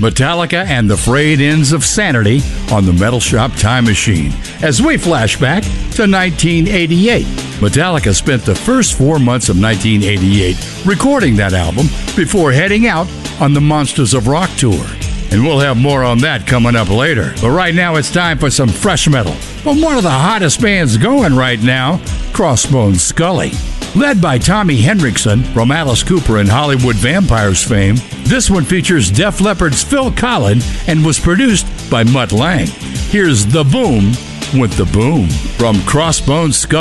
Metallica and the Frayed Ends of Sanity on the Metal Shop Time Machine as we flash back to 1988. Metallica spent the first 4 months of 1988 recording that album before heading out on the Monsters of Rock tour. And we'll have more on that coming up later. But right now it's time for some fresh metal from one of the hottest bands going right now, Crossbones Skully. Led by Tommy Henriksen from Alice Cooper and Hollywood Vampires fame, this one features Def Leppard's Phil Collen and was produced by Mutt Lange. Here's The Boom with The Boom from Crossbones Skully.